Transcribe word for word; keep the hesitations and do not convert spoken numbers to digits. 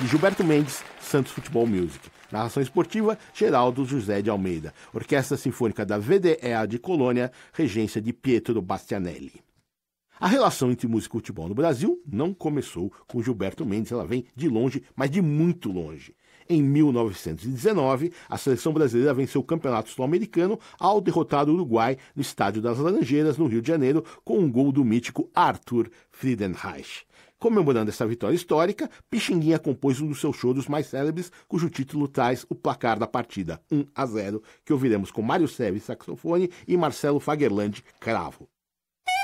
de Gilberto Mendes, Santos Futebol Music. Narração esportiva, Geraldo José de Almeida. Orquestra Sinfônica da V D E A de Colônia, regência de Pietro Bastianelli. A relação entre música e futebol no Brasil não começou com Gilberto Mendes, ela vem de longe, mas de muito longe. Em mil novecentos e dezenove, a seleção brasileira venceu o Campeonato Sul-Americano ao derrotar o Uruguai no Estádio das Laranjeiras, no Rio de Janeiro, com um gol do mítico Arthur Friedenreich. Comemorando essa vitória histórica, Pixinguinha compôs um dos seus shows mais célebres, cujo título traz o placar da partida, um a zero, que ouviremos com Mário Seves, saxofone, e Marcelo Fagerland, cravo.